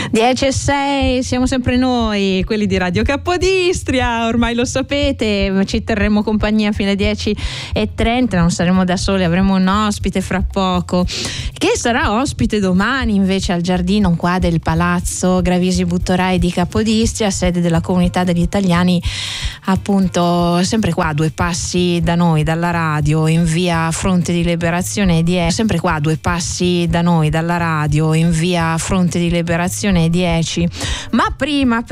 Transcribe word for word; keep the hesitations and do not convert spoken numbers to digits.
dieci e sei, siamo sempre noi, quelli di Radio Capodistria, ormai lo sapete, ci terremo compagnia fino alle dieci e trenta, non saremo da soli, avremo un ospite fra poco, che sarà ospite domani invece al giardino qua del Palazzo Gravisi Buttorai di Capodistria, sede della comunità degli italiani, appunto sempre qua a due passi da noi, dalla radio, in via Fronte di Liberazione dieci, sempre qua a due passi da noi, dalla radio, in via Fronte di Liberazione dieci. Ma prima